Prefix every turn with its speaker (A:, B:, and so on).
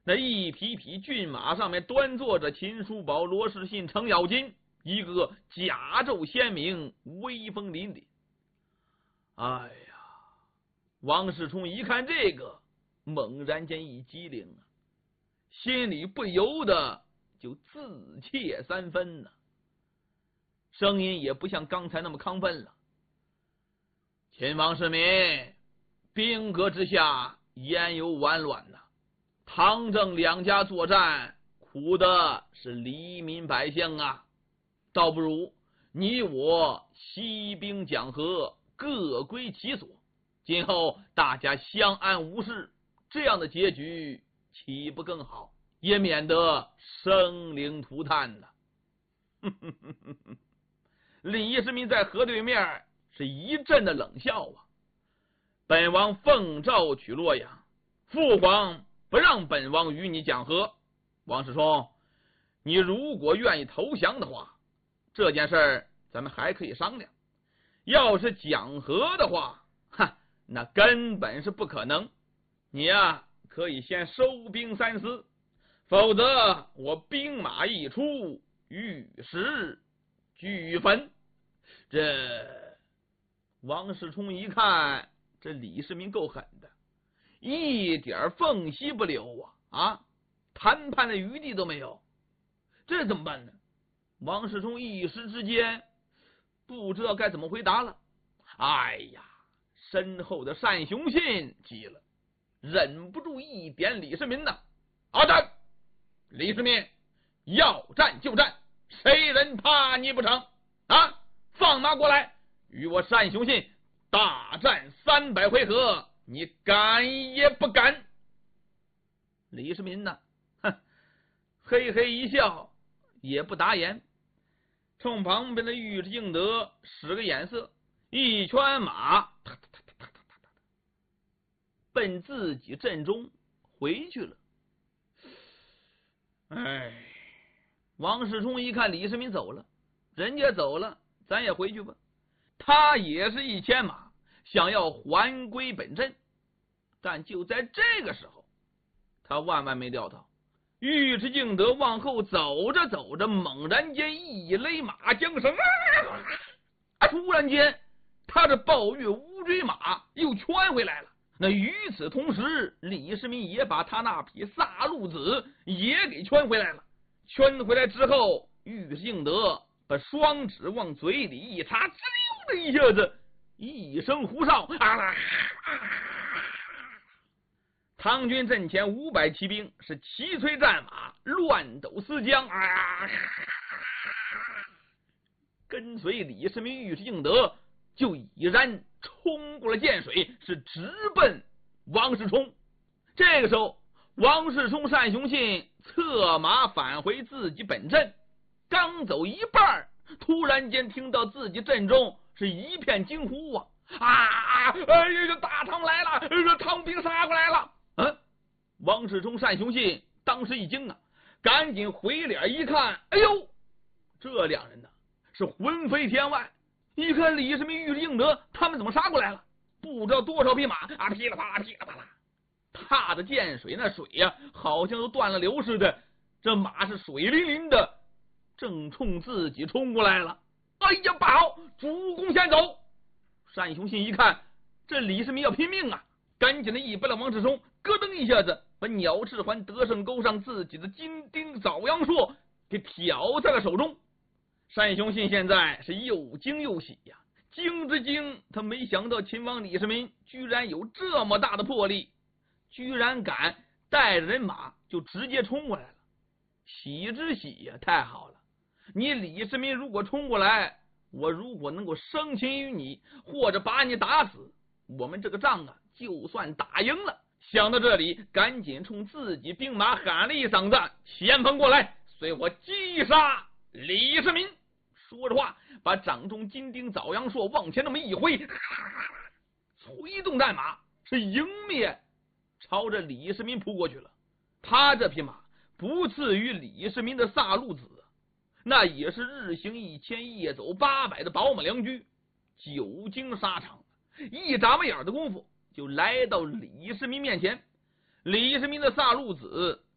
A: 那一匹匹骏马上面端坐着秦叔宝、罗士信、程咬金，一个甲胄鲜明，威风凛凛。哎呀，王世充一看这个，猛然间一激灵啊，心里不由得就自怯三分呢，声音也不像刚才那么亢奋了。秦王世民，兵戈之下焉有完卵呢？唐郑两家作战，苦的是黎民百姓啊！倒不如你我息兵讲和，各归其所，今后大家相安无事，这样的结局岂不更好？也免得生灵涂炭呢。李世民在河对面是一阵的冷笑啊！本王奉诏取洛阳，父皇不让本王与你讲和。王世充，你如果愿意投降的话，这件事咱们还可以商量；要是讲和的话，那根本是不可能。你呀，可以先收兵三思，否则我兵马一出，玉石俱焚。这王世充一看，这李世民够狠的，一点缝隙不留啊！谈判的余地都没有，这怎么办呢？王世充一时之间不知道该怎么回答了。哎呀，身后的单雄信急了，忍不住一点李世民呢。好的，李世民，要战就战，谁人怕你不成啊？放马过来，与我单雄信大战300回合，你敢也不敢？李世民呢，嘿嘿一笑，也不答言，冲旁边的尉迟敬德使个眼色，一圈马奔自己阵中回去了。哎，王世充一看李世民走了，人家走了，咱也回去吧。他也是一牵马，想要还归本阵。但就在这个时候，他万万没料到，尉迟敬德往后走着走着，猛然间一勒马缰绳，突然间他的抱月乌骓马又圈回来了。那与此同时，李世民也把他那匹萨路子也给圈回来了。圈回来之后，尉迟敬德把双指往嘴里一插，滋溜的一下子，一声呼哨，唐军阵前500骑兵是齐催战马，乱斗四将，跟随李世民、尉迟敬德就已然冲过了涧水，是直奔王世充。这个时候，王世充、单雄信策马返回自己本阵，刚走一半，突然间听到自己阵中是一片惊呼啊！哎呀，大唐来了，唐兵杀过来了！王世充、单雄信当时一惊啊，赶紧回脸一看，哎呦，这两人呢是魂飞天外。一看李世民、尉迟敬德他们怎么杀过来了？不知道多少匹马噼里啪啦噼里啪啦，踏的涧水，那水呀好像都断了流似的，这马是水淋淋的，正冲自己冲过来了。哎呀，不好，主公先走！单雄信一看这李世民要拼命啊，赶紧的一掰了王世充，咯噔一下子把鸟翅环得胜钩上自己的金钉枣阳硕给挑在了手中。单雄信现在是又惊又喜呀，惊之惊，他没想到秦王李世民居然有这么大的魄力，居然敢带着人马就直接冲过来了。喜之喜呀，太好了！你李世民如果冲过来，我如果能够生擒于你，或者把你打死，我们这个仗啊就算打赢了。想到这里，赶紧冲自己兵马喊了一嗓子：前锋过来，随我击杀李世民！说着话，把掌中金钉枣阳硕往前那么一挥，催动战马是迎面朝着李世民扑过去了。他这匹马不次于李世民的萨路子，那也是日行1000夜走800的宝马良驹，久经沙场，一眨巴眼的功夫就来到李世民面前。李世民的萨路子